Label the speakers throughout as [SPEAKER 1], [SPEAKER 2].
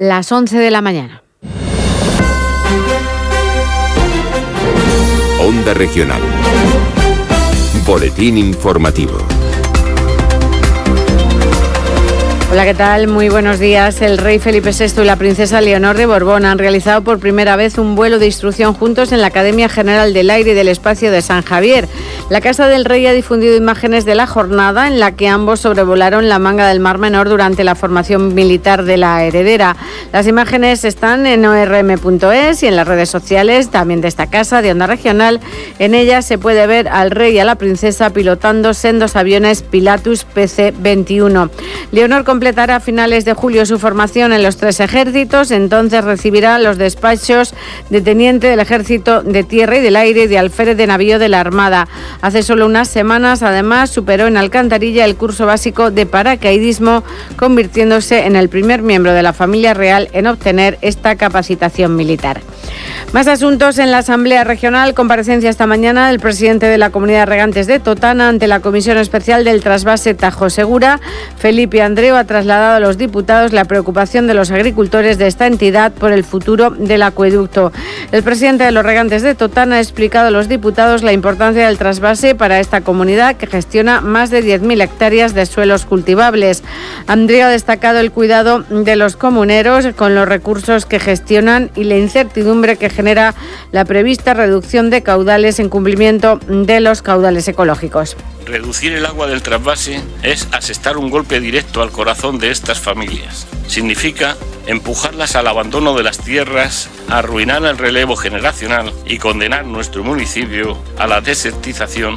[SPEAKER 1] las 11 de la mañana.
[SPEAKER 2] Onda Regional. Boletín informativo.
[SPEAKER 1] Hola, ¿qué tal? Muy buenos días. El rey Felipe VI y la princesa Leonor de Borbón han realizado por primera vez un vuelo de instrucción juntos en la Academia General del Aire y del Espacio de San Javier. La Casa del Rey ha difundido imágenes de la jornada en la que ambos sobrevolaron la Manga del Mar Menor durante la formación militar de la heredera. Las imágenes están en orm.es y en las redes sociales también de esta casa de Onda Regional. En ellas se puede ver al rey y a la princesa pilotando sendos aviones Pilatus PC-21. Leonor completará a finales de julio su formación en los 3 ejércitos, entonces recibirá los despachos de teniente del Ejército de Tierra y del Aire y de alférez de navío de la Armada. Hace solo unas semanas, además, superó en Alcantarilla el curso básico de paracaidismo, convirtiéndose en el primer miembro de la familia real en obtener esta capacitación militar. Más asuntos en la Asamblea Regional. Comparecencia esta mañana del presidente de la Comunidad de Regantes de Totana ante la Comisión Especial del Trasvase Tajo Segura. Felipe Andreu ha trasladado a los diputados la preocupación de los agricultores de esta entidad por el futuro del acueducto. El presidente de los Regantes de Totana ha explicado a los diputados la importancia del trasvase para esta comunidad que gestiona más de 10.000 hectáreas de suelos cultivables. Andreu ha destacado el cuidado de los comuneros con los recursos que gestionan y la incertidumbre que genera la prevista reducción de caudales en cumplimiento de los caudales ecológicos.
[SPEAKER 3] Reducir el agua del trasvase es asestar un golpe directo al corazón de estas familias. Significa empujarlas al abandono de las tierras, arruinar el relevo generacional y condenar nuestro municipio a la desertización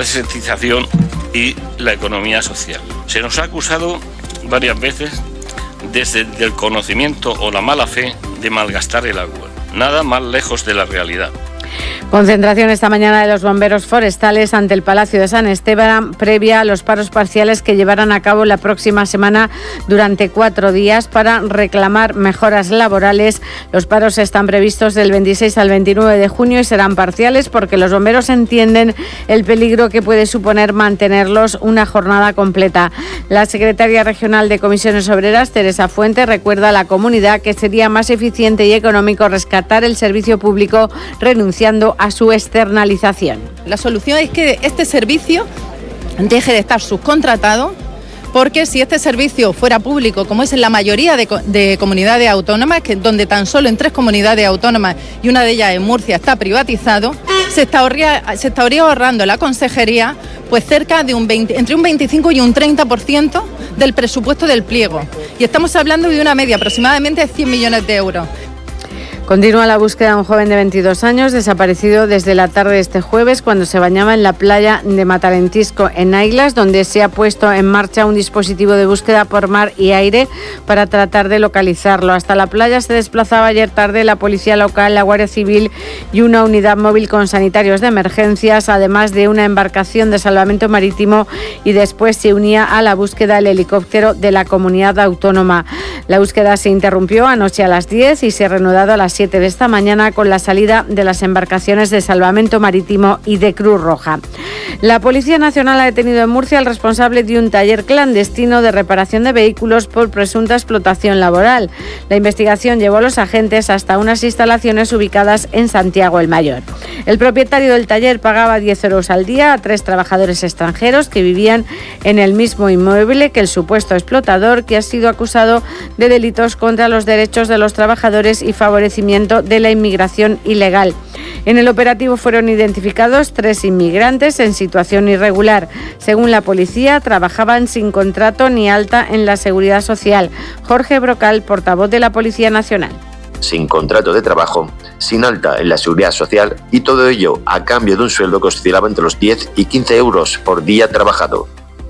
[SPEAKER 3] y la economía social. Se nos ha acusado varias veces desde el conocimiento o la mala fe de malgastar el agua. Nada más lejos de la realidad.
[SPEAKER 1] Concentración esta mañana de los bomberos forestales ante el Palacio de San Esteban, previa a los paros parciales que llevarán a cabo la próxima semana durante 4 días para reclamar mejoras laborales. Los paros están previstos del 26 al 29 de junio y serán parciales porque los bomberos entienden el peligro que puede suponer mantenerlos una jornada completa. La secretaria regional de Comisiones Obreras, Teresa Fuente, recuerda a la comunidad que sería más eficiente y económico rescatar el servicio público renunciando a su externalización.
[SPEAKER 4] La solución es que este servicio deje de estar subcontratado, porque si este servicio fuera público, como es en la mayoría de comunidades autónomas, que donde tan solo en 3 comunidades autónomas y una de ellas en Murcia está privatizado, se estaría ahorrando la consejería pues cerca de entre un 25 y un 30% del presupuesto del pliego. Y estamos hablando de una media aproximadamente de 100 millones de euros.
[SPEAKER 1] Continúa la búsqueda de un joven de 22 años desaparecido desde la tarde de este jueves cuando se bañaba en la playa de Matalentisco en Aiglas, donde se ha puesto en marcha un dispositivo de búsqueda por mar y aire para tratar de localizarlo. Hasta la playa se desplazaba ayer tarde la Policía Local, la Guardia Civil y una unidad móvil con sanitarios de emergencias, además de una embarcación de salvamento marítimo, y después se unía a la búsqueda el helicóptero de la comunidad autónoma. La búsqueda se interrumpió anoche a las 10 y se ha reanudado a las 7 de esta mañana con la salida de las embarcaciones de salvamento marítimo y de Cruz Roja. La Policía Nacional ha detenido en Murcia al responsable de un taller clandestino de reparación de vehículos por presunta explotación laboral. La investigación llevó a los agentes hasta unas instalaciones ubicadas en Santiago el Mayor. El propietario del taller pagaba 10 euros al día a 3 trabajadores extranjeros que vivían en el mismo inmueble que el supuesto explotador, que ha sido acusado de delitos contra los derechos de los trabajadores y favorecimiento de la inmigración ilegal. En el operativo fueron identificados 3 inmigrantes en situación irregular. Según la policía, trabajaban sin contrato ni alta en la Seguridad Social. Jorge Brocal, portavoz de la Policía Nacional.
[SPEAKER 5] Sin contrato de trabajo, sin alta en la Seguridad Social, y todo ello a cambio de un sueldo que oscilaba entre los 10 y 15 euros por día trabajado.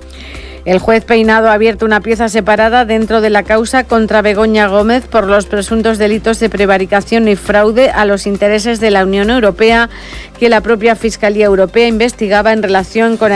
[SPEAKER 1] El juez Peinado ha abierto una pieza separada dentro de la causa contra Begoña Gómez por los presuntos delitos de prevaricación y fraude a los intereses de la Unión Europea que la propia Fiscalía Europea investigaba en relación con